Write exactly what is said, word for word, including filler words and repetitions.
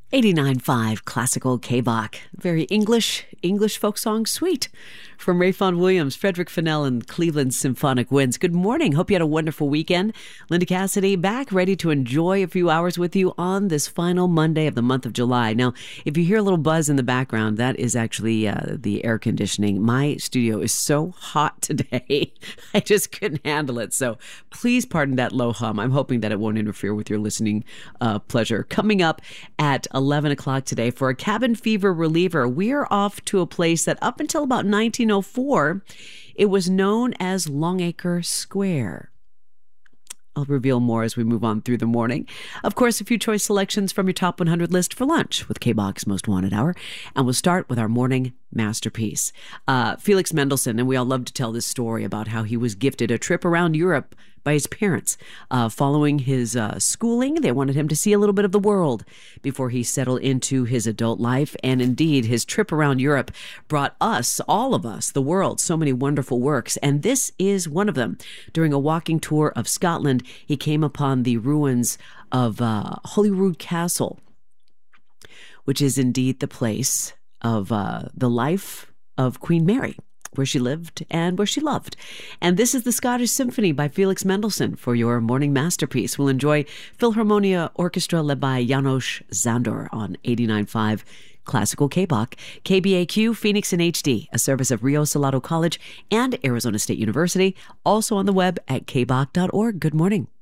eighty-nine point five Classical K-Bach. Very English, English folk song suite from Rayfon Williams, Frederick Fennell, and Cleveland Symphonic Winds. Good morning. Hope you had a wonderful weekend. Linda Cassidy back, ready to enjoy a few hours with you on this final Monday of the month of July. Now, if you hear a little buzz in the background, that is actually uh, the air conditioning. My studio is so hot today, I just couldn't handle it. So please pardon that low hum. I'm hoping that it won't interfere with your listening uh, pleasure. Coming up at eleven o'clock today for a cabin fever reliever, we are off to a place that up until about nineteen oh four, it was known as Longacre Square. I'll reveal more as we move on through the morning. Of course, a few choice selections from your top one hundred list for lunch with K-Bach's Most Wanted Hour. And we'll start with our morning masterpiece. Uh, Felix Mendelssohn, and we all love to tell this story about how he was gifted a trip around Europe by his parents. Uh, following his uh, schooling, they wanted him to see a little bit of the world before he settled into his adult life. And indeed, his trip around Europe brought us, all of us, the world, so many wonderful works. And this is one of them. During a walking tour of Scotland, he came upon the ruins of uh, Holyrood Castle, which is indeed the place of uh, the life of Queen Mary, where she lived and where she loved. And this is the Scottish Symphony by Felix Mendelssohn for your morning masterpiece. We'll enjoy Philharmonia Orchestra led by János Zándor on eighty-nine point five Classical K-Bach. K B A Q, Phoenix in H D, a service of Rio Salado College and Arizona State University. Also on the web at k bach dot org. Good morning.